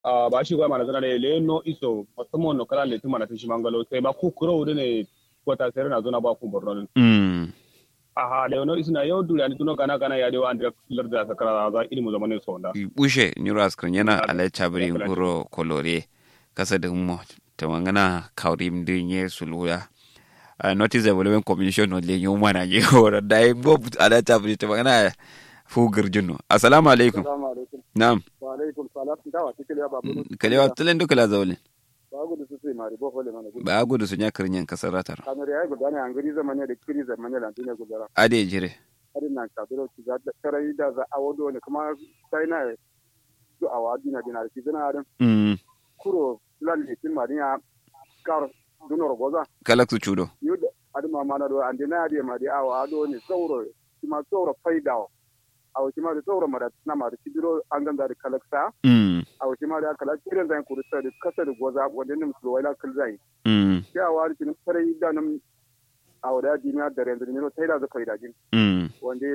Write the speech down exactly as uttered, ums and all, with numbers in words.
a ba shi gwa mana zana le no iso musamman no kala le tuma na tishi mangalo sai ba ku kuro wudu ne kota sai na zona ba ku borno mm aha le no isna yau dula ni tuno kana kana ya dewa andre larda sakara za ilmu zamanin sonda bushe nyuras kun yana ala chabri nguro kolore kasa da mo tawangana kaurim dinye suluya uh, notice development commission no le nyuma na je ora dai bo ala chabri tawangana fugar junno assalamu alaikum Assalamu alaikum. na'am Wa alaikum salam. Dawa tikile babu. kalewa talen duka la zawle Ba gudu su sai mari bo hole mana gudu. ba gudu sun ya kirnyen kasar ratar Kamar ya gudu ne an gari zamane da kiri zamane da duniya gudara. ade jire Hadin nan ka dole ki ga tarai da za a wado ne kuma sai na su a wadi na dinar ki zina da mm kuro lalle kin ma dinya kar dunor goza. kalak su chudo Yuda aduma mana do an dina da ma di awa ado ne sauro kuma sauro faidawo. Awo kuma da sauro mara na ma da kidiro an ganga da kalaksa. mm A wace ma da kala kiran zan kuru sai da kasa da goza wanda ne musu wala kal zai mm ya wari kin fare da nan a wada dina da rendu ne sai da zaka yi dajin mm wanda